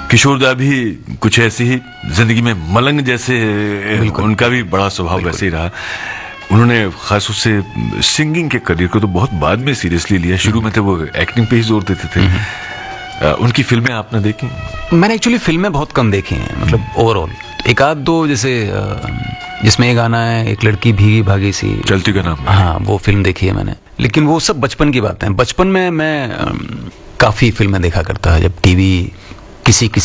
किशोरदा भी कुछ ऐसी ही जिंदगी में मलंग जैसे, उनका भी बड़ा स्वभाव वैसे ही रहा। उन्होंने खास उससे सिंगिंग के करियर को तो बहुत बाद में सीरियसली लिया, शुरू में तो वो एक्टिंग पे ही जोर देते थे। उनकी फिल्में आपने देखी? मैंने एक्चुअली फिल्में बहुत कम देखी हैं, मतलब ओवरऑल एक आध दो, जैसे जिसमें ये गाना है एक लड़की भीगी भागी सी, चलती का नाम, हाँ वो फिल्म देखी है मैंने। लेकिन वो सब बचपन की बातें हैं। बचपन में मैं काफी फिल्में देखा करता है, जब टीवी किसी